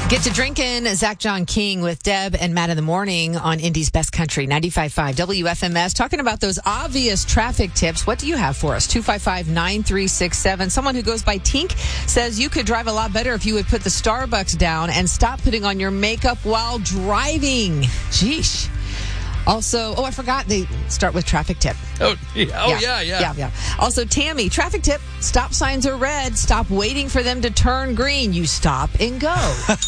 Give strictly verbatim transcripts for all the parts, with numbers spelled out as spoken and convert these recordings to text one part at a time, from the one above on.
Get to drinking. Zach John King with Deb and Matt in the morning on Indy's Best Country, ninety-five point five W F M S, talking about those obvious traffic tips. What do you have for us? two five five, nine three six seven. Someone who goes by Tink says you could drive a lot better if you would put the Starbucks down and stop putting on your makeup while driving. Sheesh. Also, oh, I forgot they start with traffic tip. Oh, yeah, oh, yeah, yeah. Yeah, yeah. Also, Tammy, traffic tip, stop signs are red. Stop waiting for them to turn green. You stop and go.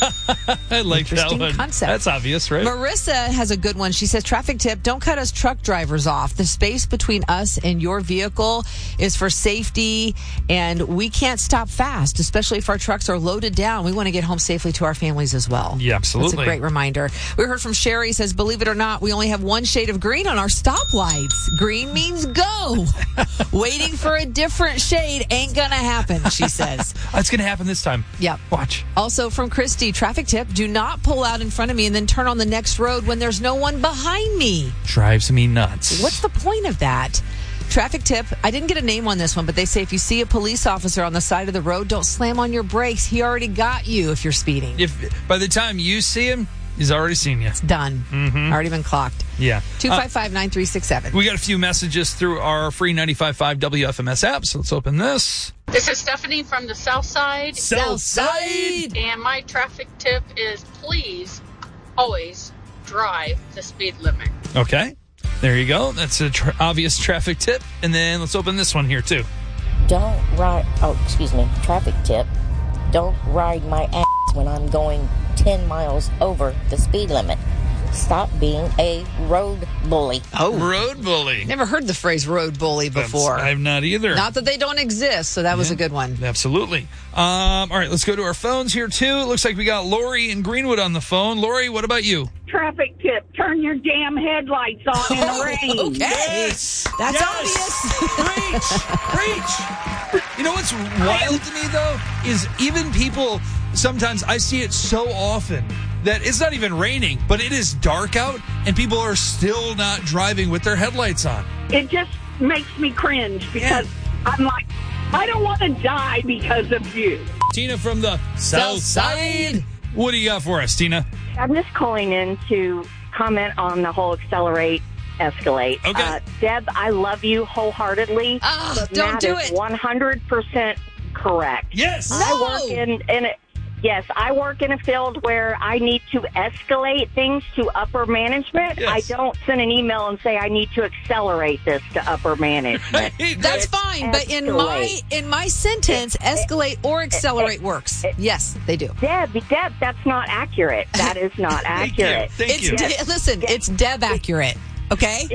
I like that one. Concept. That's obvious, right? Marissa has a good one. She says, traffic tip, don't cut us truck drivers off. The space between us and your vehicle is for safety, and we can't stop fast, especially if our trucks are loaded down. We want to get home safely to our families as well. Yeah, absolutely. That's a great reminder. We heard from Sherry, says, believe it or not, we only have one shade of green on our stoplights. Green means go. Waiting for a different shade ain't gonna happen, she says. It's gonna happen this time. Yep. Watch. Also from Christy, traffic tip, do not pull out in front of me and then turn on the next road when there's no one behind me. Drives me nuts. What's the point of that? Traffic tip, I didn't get a name on this one, but they say if you see a police officer on the side of the road, don't slam on your brakes. He already got you if you're speeding. If by the time you see him, he's already seen you. It's done. Mm-hmm. Already been clocked. Yeah. two five five, nine three six seven. We got a few messages through our free ninety-five point five W F M S app, so let's open this. This is Stephanie from the South Side. South Side! And my traffic tip is please always drive the speed limit. Okay. There you go. That's an tra- obvious traffic tip. And then let's open this one here, too. Don't ride, oh, excuse me, traffic tip. Don't ride my ass when I'm going ten miles over the speed limit. Stop being a road bully. Oh. Road bully. Never heard the phrase road bully before. That's, I've not either. Not that they don't exist, so that was yeah, a good one. Absolutely. Um, all right, let's go to our phones here, too. It looks like we got Lori in Greenwood on the phone. Lori, what about you? Traffic tip, turn your damn headlights on in the rain. Okay. Yes. That's yes. obvious. Preach. Preach. You know what's wild to me, though, is even people, sometimes I see it so often that it's not even raining, but it is dark out, and people are still not driving with their headlights on. It just makes me cringe because yeah. I'm like, I don't want to die because of you. Tina from the South Side. What do you got for us, Tina? I'm just calling in to comment on the whole accelerate, escalate. Okay. Uh, Deb, I love you wholeheartedly. Oh, but don't Matt do is it. one hundred percent correct. Yes. I No. work in, in a, yes, I work in a field where I need to escalate things to upper management. Yes. I don't send an email and say I need to accelerate this to upper management. That's fine, but in my Escalate. in my sentence, escalate or accelerate works. Yes, they do. Deb, Deb, that's not accurate. That is not Thank you. accurate. Thank It's you. de- listen, it's Deb accurate. Okay.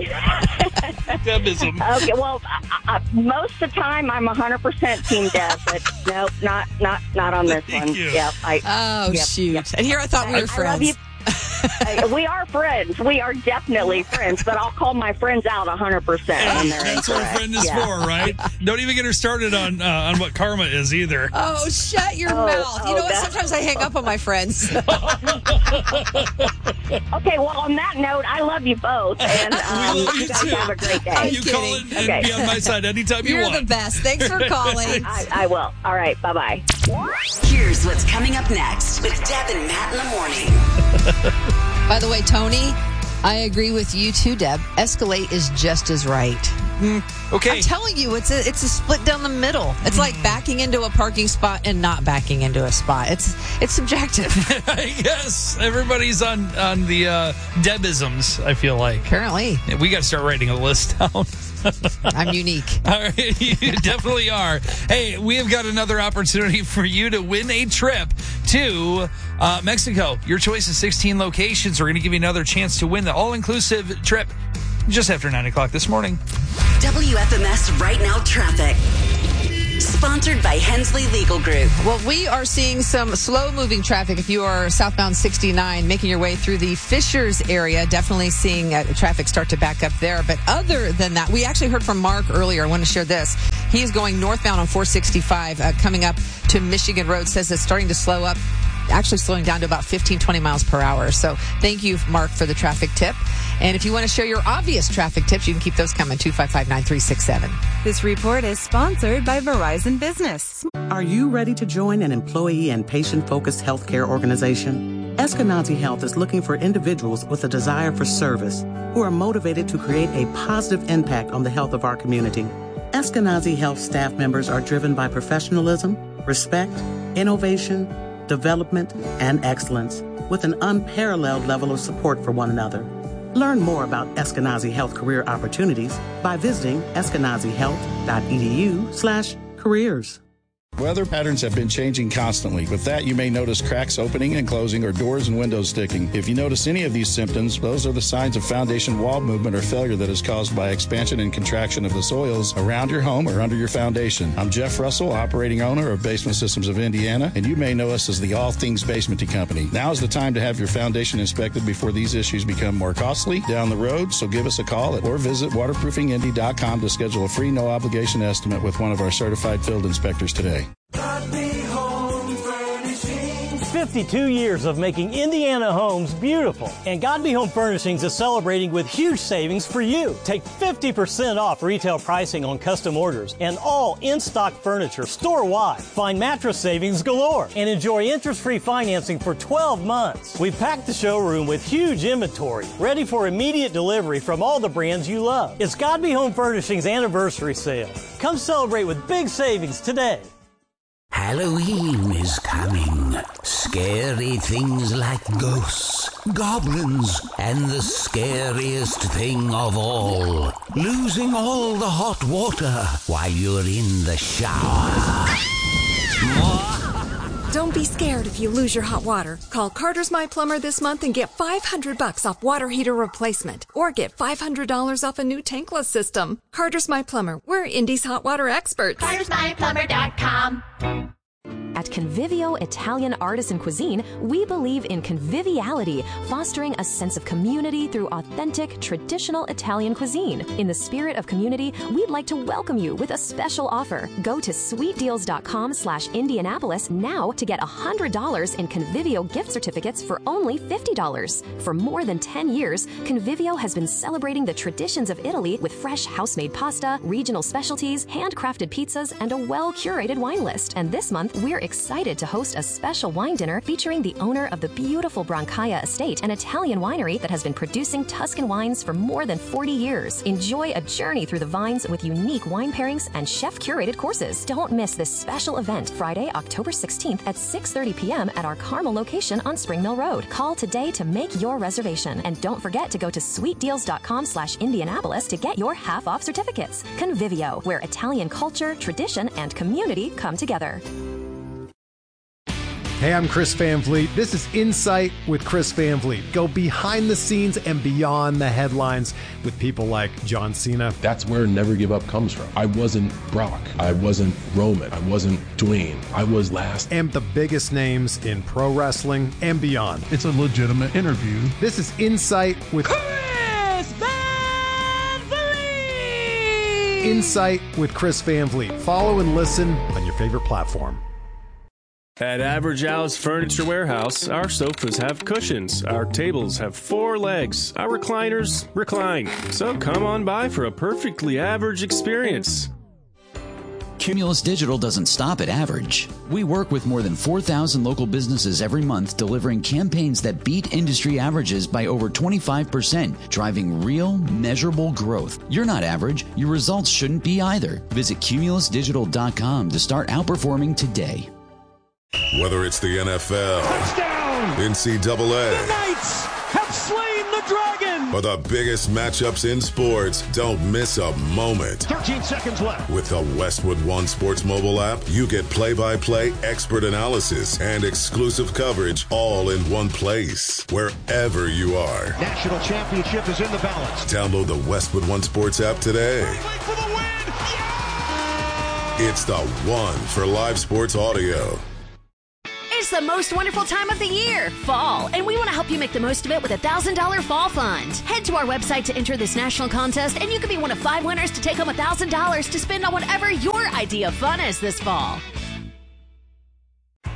Debism. Okay, well, I, I, most of the time I'm one hundred percent Team Deb, but nope, not not not on this Thank one. you. Yep. I, Oh yep, shoot! yep. And here I thought we I- were I friends. love you. Uh, we are friends. We are definitely friends, but I'll call my friends out one hundred percent when they're That's what a incorrect. friend is Yeah. for, right? Don't even get her started on uh, on what karma is either. Oh, shut your Oh, mouth! oh, You know what? that's- Sometimes I hang up on my friends. Okay, well, on that note, I love you both, and um, We love you you guys too. have a great day. You kidding. call in and Okay. be on my side anytime you You're want. the best. Thanks for calling. I, I will. All right, bye-bye. Here's what's coming up next with Deb and Matt in the morning. By the way, Tony, I agree with you too, Deb. Escalate is just as right. Okay. I'm telling you, it's a it's a split down the middle. It's like backing into a parking spot and not backing into a spot. It's it's subjective. I guess everybody's on on the uh, Debisms, I feel like. Apparently, Yeah, we got to start writing a list down. I'm unique. All right, you definitely are. Hey, we have got another opportunity for you to win a trip to uh, Mexico. Your choice of sixteen locations. We're going to give you another chance to win the all-inclusive trip just after nine o'clock this morning. W F M S Right Now Traffic. Sponsored by Hensley Legal Group. Well, we are seeing some slow-moving traffic. If you are southbound sixty-nine, making your way through the Fishers area, definitely seeing uh, traffic start to back up there. But other than that, we actually heard from Mark earlier. I want to share this. He is going northbound on four sixty-five, uh, coming up to Michigan Road. Says it's starting to slow up actually slowing down to about fifteen, twenty miles per hour. So thank you, Mark, for the traffic tip. And if you want to share your obvious traffic tips, you can keep those coming, two five five, nine three six seven. This report is sponsored by Verizon Business. Are you ready to join an employee and patient-focused healthcare organization? Eskenazi Health is looking for individuals with a desire for service who are motivated to create a positive impact on the health of our community. Eskenazi Health staff members are driven by professionalism, respect, innovation, development, and excellence, with an unparalleled level of support for one another. Learn more about Eskenazi Health career opportunities by visiting eskenazihealth.edu slash careers. Weather patterns have been changing constantly. With that, you may notice cracks opening and closing or doors and windows sticking. If you notice any of these symptoms, those are the signs of foundation wall movement or failure that is caused by expansion and contraction of the soils around your home or under your foundation. I'm Jeff Russell, operating owner of Basement Systems of Indiana, and you may know us as the All Things Basementy Company. Now is the time to have your foundation inspected before these issues become more costly down the road, so give us a call or visit waterproofing indy dot com to schedule a free no-obligation estimate with one of our certified field inspectors today. fifty-two years of making Indiana homes beautiful. And Godby Home Furnishings is celebrating with huge savings for you. Take fifty percent off retail pricing on custom orders and all in-stock furniture store-wide. Find mattress savings galore and enjoy interest-free financing for twelve months. We've packed the showroom with huge inventory, ready for immediate delivery from all the brands you love. It's Godby Home Furnishings anniversary sale. Come celebrate with big savings today. Halloween is coming. Scary things like ghosts, goblins, and the scariest thing of all, losing all the hot water while you're in the shower. Don't be scared if you lose your hot water. Call Carter's My Plumber this month and get five hundred bucks off water heater replacement, or get five hundred dollars off a new tankless system. Carter's My Plumber. We're Indy's hot water experts. Carters My Plumber dot com. At Convivio Italian Artisan Cuisine, we believe in conviviality, fostering a sense of community through authentic, traditional Italian cuisine. In the spirit of community, we'd like to welcome you with a special offer. Go to sweetdeals.com slash Indianapolis now to get one hundred dollars in Convivio gift certificates for only fifty dollars. For more than ten years, Convivio has been celebrating the traditions of Italy with fresh house-made pasta, regional specialties, handcrafted pizzas, and a well-curated wine list. And this month, we're excited to host a special wine dinner featuring the owner of the beautiful Brancaia Estate, an Italian winery that has been producing Tuscan wines for more than forty years. Enjoy a journey through the vines with unique wine pairings and chef-curated courses. Don't miss this special event, Friday, October sixteenth at six thirty p.m. at our Carmel location on Spring Mill Road. Call today to make your reservation. And don't forget to go to sweetdeals.com slash Indianapolis to get your half-off certificates. Convivio, where Italian culture, tradition, and community come together. Hey, I'm Chris Van Vliet. This is Insight with Chris Van Vliet. Go behind the scenes and beyond the headlines with people like John Cena. That's where Never Give Up comes from. I wasn't Brock. I wasn't Roman. I wasn't Dwayne. I was last. And the biggest names in pro wrestling and beyond. It's a legitimate interview. This is Insight with Chris Van Vliet! Insight with Chris Van Vliet. Follow and listen on your favorite platform. At Average Al's Furniture Warehouse, our sofas have cushions, our tables have four legs, our recliners recline. So come on by for a perfectly average experience. Cumulus Digital doesn't stop at average. We work with more than four thousand local businesses every month, delivering campaigns that beat industry averages by over twenty-five percent, driving real, measurable growth. You're not average. Your results shouldn't be either. Visit cumulus digital dot com to start outperforming today. Whether it's the N F L, touchdown, N C double A, the Knights have slain the dragon, or the biggest matchups in sports, don't miss a moment. thirteen seconds left. With the Westwood One Sports mobile app, you get play-by-play, expert analysis, and exclusive coverage all in one place, wherever you are. National championship is in the balance. Download the Westwood One Sports app today. For the win. Yeah! It's the one for live sports audio. It's the most wonderful time of the year, fall, and we want to help you make the most of it with a one thousand dollars fall fund. Head to our website to enter this national contest, and you could be one of five winners to take home one thousand dollars to spend on whatever your idea of fun is this fall.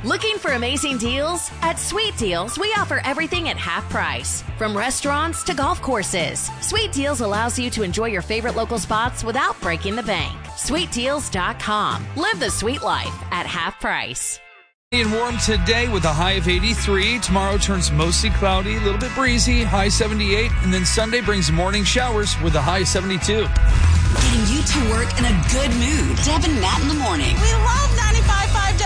Looking for amazing deals? At Sweet Deals, we offer everything at half price. From restaurants to golf courses, Sweet Deals allows you to enjoy your favorite local spots without breaking the bank. sweet deals dot com. Live the sweet life at half price. And warm today with a high of eighty-three. Tomorrow turns mostly cloudy, a little bit breezy, high seventy-eight. And then Sunday brings morning showers with a high seventy-two. Getting you to work in a good mood. Deb and Matt in the morning. We love